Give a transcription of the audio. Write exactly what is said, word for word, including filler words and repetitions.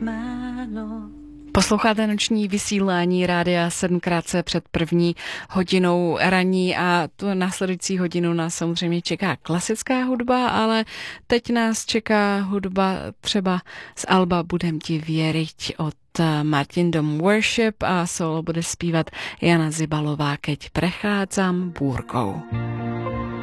Posloucháte noční vysílání Rádia sedm krát před první hodinou raní a tu následující hodinu nás samozřejmě čeká klasická hudba, ale teď nás čeká hudba třeba z alba Budem ti věřiť od Martin Dom Worship a solo bude zpívat Jana Zibalová, Keď prechádzam búrkou.